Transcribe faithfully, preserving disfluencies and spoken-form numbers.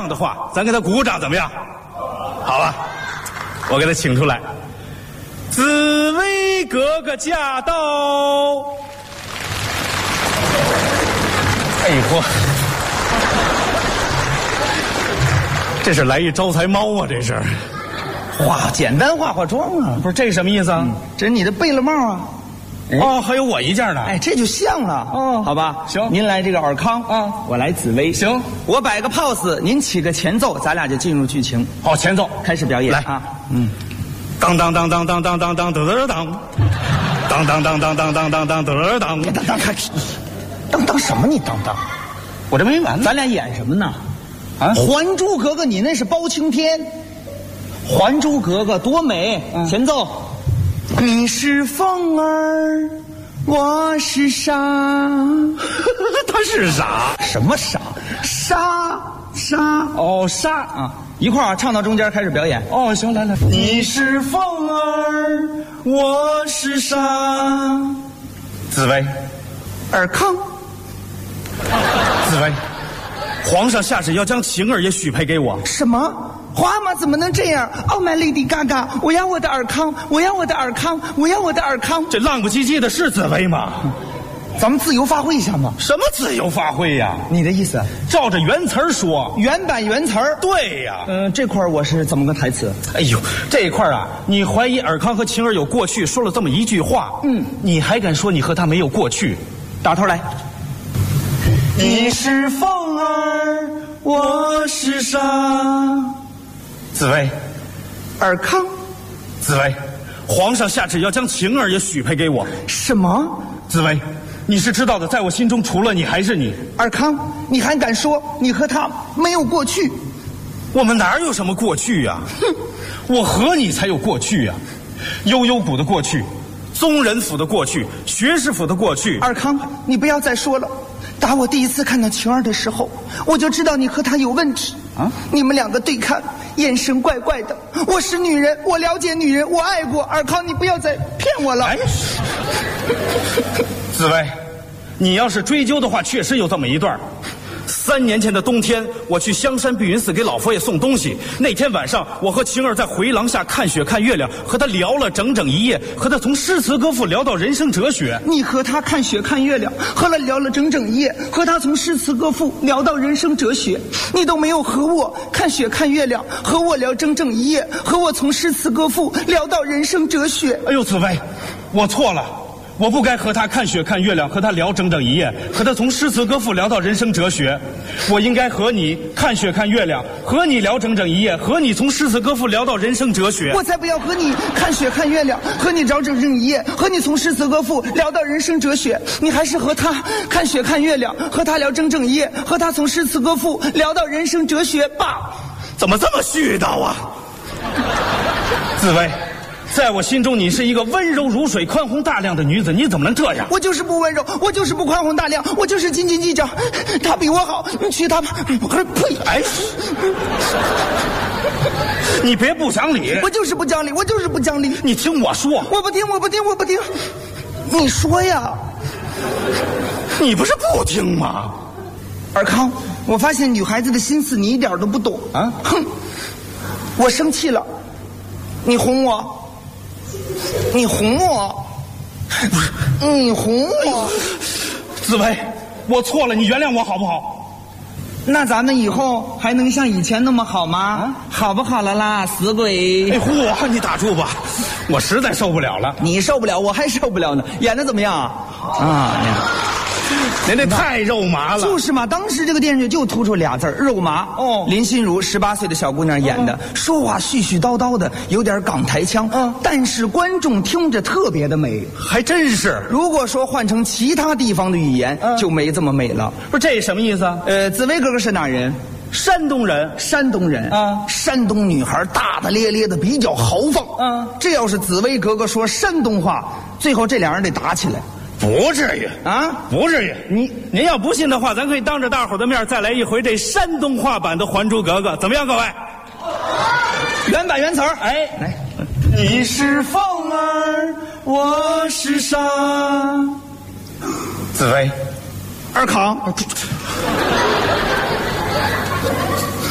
样的话，咱给他鼓鼓掌，怎么样？好吧，我给他请出来。紫薇格格驾到！哎嚯，这是来一招财猫啊！这是化简单化化妆啊！ 不是这什么意思啊？ 嗯、这是你的贝勒帽啊！ 哦，还有我一件呢。 哎，这就像了。哦，好吧， 行， 您来这个尔康啊，我来紫薇。 行， 我摆个 pose， 您起个前奏，咱俩就进入剧情。 好，前奏开始表演来啊！嗯， 当当当当当当当当当当当，当当当当当当当当当当， 当当开始，当当什么？你当当， 我这没完呢。 咱俩演什么呢？ 啊， 《还珠格格》，你那是包青天，《还珠格格》多美！嗯、前奏。你是凤儿，我是沙。 他是傻？ 什么傻？沙沙哦沙啊！一块儿唱到中间开始表演。 哦，行，来来。 你是凤儿，我是沙。 紫薇， 尔康。 紫薇，皇上下旨要将晴儿也许配给我。 什么？皇妈怎么能这样 ？Oh my Lady Gaga！ 我要我的尔康，我要我的尔康，我要我的尔康。 这浪不唧唧的是紫薇吗？ 咱们自由发挥一下嘛。 什么自由发挥呀？ 你的意思？ 照着原词儿说， 原版原词儿。 对呀。 嗯、呃，这块我是怎么个台词？ 哎呦，这一块啊，你怀疑尔康和晴儿有过去，说了这么一句话。嗯，你还敢说你和他没有过去？ 打头来。你是凤儿，我是沙。 紫薇， 尔康。 紫薇，皇上下旨要将晴儿也许配给我。 什么？ 紫薇，你是知道的，在我心中除了你还是你。 尔康，你还敢说你和他没有过去？ 我们哪有什么过去呀、啊？哼，我和你才有过去呀、啊！悠悠谷的过去，宗人府的过去，学士府的过去。 尔康，你不要再说了。打我第一次看到晴儿的时候，我就知道你和他有问题啊！你们两个对看，眼神怪怪的。我是女人，我了解女人，我爱过。尔康，你不要再骗我了。哎， 紫薇，你要是追究的话，确实有这么一段。三年前的冬天，我去香山碧云寺给老佛爷送东西。那天晚上，我和晴儿在回廊下看雪看月亮，和他聊了整整一夜，和他从诗词歌赋聊到人生哲学。 你和他看雪看月亮，和他聊了整整一夜，和他从诗词歌赋聊到人生哲学。你都没有和我看雪看月亮，和我聊整整一夜，和我从诗词歌赋聊到人生哲学。 哎呦，紫薇，我错了。我不该和他看雪看月亮，和他聊整整一夜，和他从诗词歌赋聊到人生哲学。我应该和你看雪看月亮，和你聊整整一夜，和你从诗词歌赋聊到人生哲学。 我才不要和你看雪看月亮，和你聊整整一夜，和你从诗词歌赋聊到人生哲学。你还是和他看雪看月亮，和他聊整整一夜，和他从诗词歌赋聊到人生哲学吧。 怎么这么絮叨啊？紫薇，在我心中，你是一个温柔如水、宽宏大量的女子，你怎么能这样？ 我就是不温柔，我就是不宽宏大量，我就是斤斤计较。他比我好，你娶她吧。我可是呸！ 哎，你别不讲理！ 我就是不讲理，我就是不讲理。 你听我说， 我不听，我不听，我不听。你说呀？ 你不是不听吗？ 尔康，我发现女孩子的心思你一点都不懂啊！哼，我生气了，你哄我。你哄我， 不是你哄我， 紫薇，我错了，你原谅我好不好？ 那咱们以后还能像以前那么好吗？啊、好不好了啦，死鬼！ 哎嚯，你打住吧，我实在受不了了。 你受不了，我还受不了呢。演的怎么样啊？啊， 您这太肉麻了。 就是嘛，当时这个电视剧就突出俩字儿肉麻。哦，林心如十八岁的小姑娘演的，哦、说话絮絮叨叨的，有点港台腔。嗯、哦，但是观众听着特别的美， 还真是。 如果说换成其他地方的语言，嗯、就没这么美了。 不是这什么意思啊？ 呃，紫薇哥哥是哪人？ 山东人， 山东人啊，山东女孩大大咧咧的，比较豪放。嗯，这要是紫薇格格说山东话，最后这俩人得打起来。 不至于啊， 不至于。你您要不信的话，咱可以当着大伙的面再来一回这山东话版的《还珠格格》，怎么样，各位？ 原版原词儿，哎，来，你是凤儿，我是沙。 紫薇， 尔康。